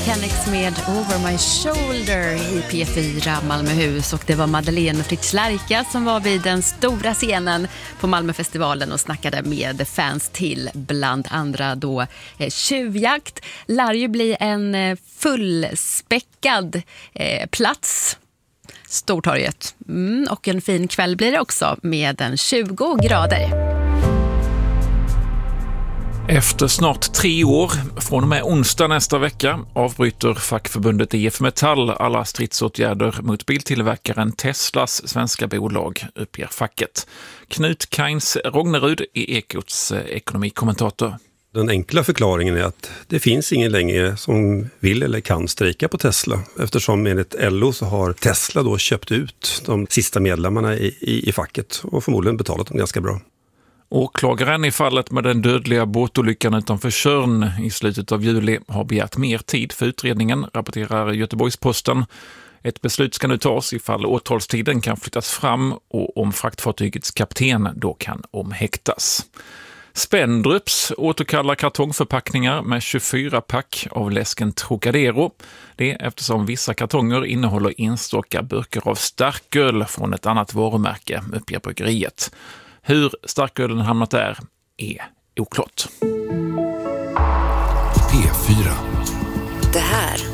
Mechanics med Over My Shoulder i P4 Malmöhus, och det var Madeleine och Fritz Lärka som var vid den stora scenen på Malmöfestivalen och snackade med fans till bland andra då Tjuvjakt. Lär ju bli en fullspäckad plats, Stortorget, och en fin kväll blir det också med en 20 grader. Efter snart 3 år, från och med onsdag nästa vecka, avbryter fackförbundet IF Metall alla stridsåtgärder mot biltillverkaren Teslas svenska bolag, uppger facket. Knut Kains Rognerud är Ekots ekonomikommentator. Den enkla förklaringen är att det finns ingen längre som vill eller kan strejka på Tesla, eftersom enligt LO så har Tesla då köpt ut de sista medlemmarna i facket och förmodligen betalat dem ganska bra. Åklagaren i fallet med den dödliga båtolyckan utanför Tjörn i slutet av juli har begärt mer tid för utredningen, rapporterar Göteborgs-Posten. Ett beslut ska nu tas ifall åtalstiden kan flyttas fram och om fraktfartygets kapten då kan omhäktas. Spendrups återkallar kartongförpackningar med 24 pack av läsken Trocadero. Det är eftersom vissa kartonger innehåller enstaka burkar av starköl från ett annat varumärke, uppger bryggeriet. Hur starkölen hamnat där är oklart. P4. Det här